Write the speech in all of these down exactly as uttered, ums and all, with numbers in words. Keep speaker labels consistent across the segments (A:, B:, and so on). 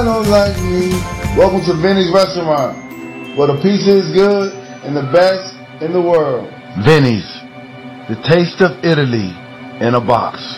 A: Don't like me. Welcome to Vinny's Restaurant, where the pizza is good and the best in the world. Vinny's, the taste of Italy in a box.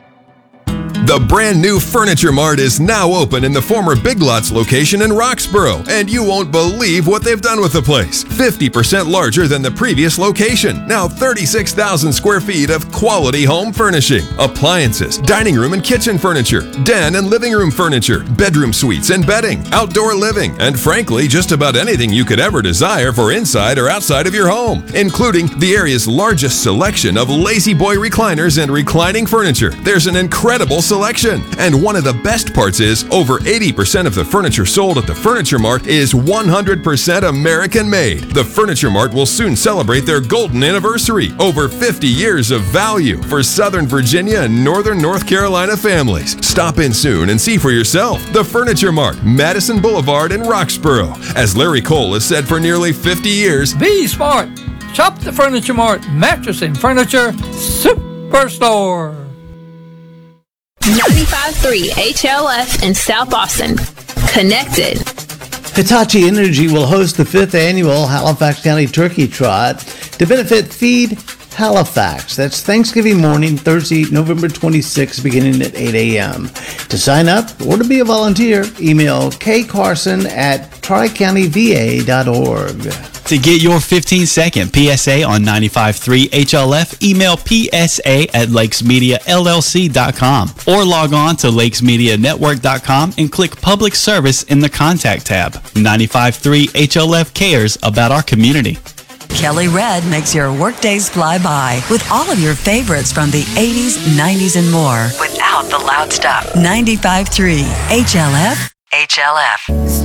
B: The brand new Furniture Mart is now open in the former Big Lots location in Roxborough, and you won't believe what they've done with the place. fifty percent larger than the previous location. Now thirty-six thousand square feet of quality home furnishing, appliances, dining room and kitchen furniture, den and living room furniture, bedroom suites and bedding, outdoor living, and frankly, just about anything you could ever desire for inside or outside of your home, including the area's largest selection of Lazy Boy recliners and reclining furniture. There's an incredible selection. And one of the best parts is over eighty percent of the furniture sold at the Furniture Mart is one hundred percent American made. The Furniture Mart will soon celebrate their golden anniversary. Over fifty years of value for Southern Virginia and Northern North Carolina families. Stop in soon and see for yourself. The Furniture Mart, Madison Boulevard in Roxborough. As Larry Cole has said for nearly fifty years,
C: Be smart. Shop the Furniture Mart, mattress and furniture superstore.
D: ninety-five point three H L F in South Austin. Connected.
E: Hitachi Energy will host the fifth annual Halifax County Turkey Trot to benefit Feed Halifax. That's Thanksgiving morning, Thursday, November twenty-sixth, beginning at eight a.m. To sign up or to be a volunteer, email kcarson at tri county v a dot org.
F: To get your fifteen second P S A on ninety-five point three H L F, email P S A at lakes media L L C dot com or log on to lakes media network dot com and click Public Service in the Contact tab. ninety-five point three H L F cares about our community.
G: Kelly Red makes your workdays fly by with all of your favorites from the eighties, nineties, and more without the loud stuff. ninety-five point three H L F, H L F.